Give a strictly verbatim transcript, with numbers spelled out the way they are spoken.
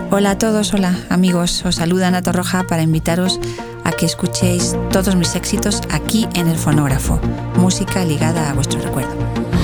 Hola a todos, hola amigos, os saluda Ana Torroja para invitaros a que escuchéis todos mis éxitos aquí en el fonógrafo, música ligada a vuestro recuerdo.